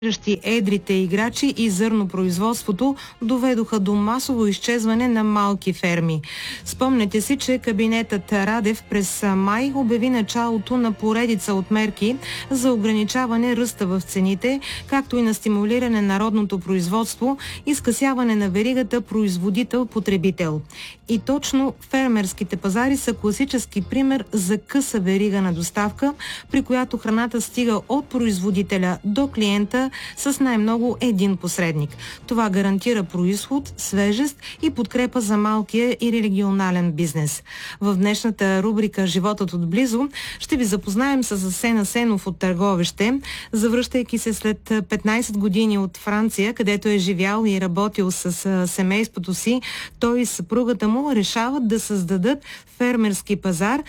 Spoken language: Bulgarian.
Едрите играчи и зърнопроизводството доведоха до масово изчезване на малки ферми. Спомнете си, че кабинетът Радев през май обяви началото на поредица от мерки за ограничаване ръста в цените, както и на стимулиране на родното производство и скъсяване на веригата производител-потребител. И точно фермерските пазари са класически пример за къса верига на доставка, при която храната стига от производителя до клиента с най-много един посредник. Това гарантира произход, свежест и подкрепа за малкия и регионален бизнес. В днешната рубрика "Животът отблизо" ще ви запознаем с Асен Асенов от Търговище. Завръщайки се след 15 години от Франция, където е живял и работил с семейството си, той и съпругата му решават да създадат фермерски пазар,